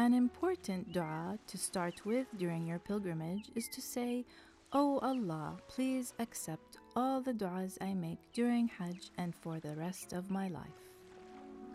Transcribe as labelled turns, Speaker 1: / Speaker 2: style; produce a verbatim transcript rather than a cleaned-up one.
Speaker 1: An important dua to start with during your pilgrimage is to say, "O Allah, please accept all the du'as I make during Hajj and for the rest of my life."